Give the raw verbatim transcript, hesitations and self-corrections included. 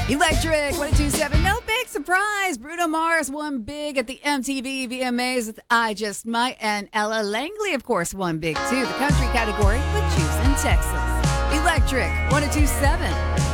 Electric one two seven. No big surprise. Bruno Mars won big at the M T V V M As with I Just Might, and Ella Langley, of course, won big too. The country category with Juice in Texas. Electric one two seven.